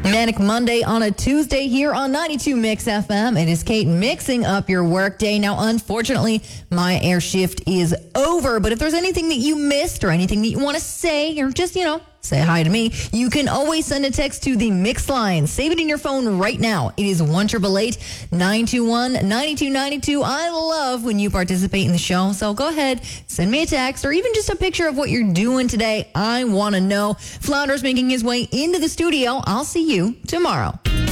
Manic Monday on a Tuesday here on 92 Mix FM. It is Kate mixing up your workday. Now, unfortunately, my air shift is over. But if there's anything that you missed or anything that you want to say or just, say hi to me, you can always send a text to the Mix line. Save it in your phone right now. It is 1-888-921-9292. I love when you participate in the show. So go ahead, send me a text or even just a picture of what you're doing today. I want to know. Flounder's making his way into the studio. I'll see you tomorrow.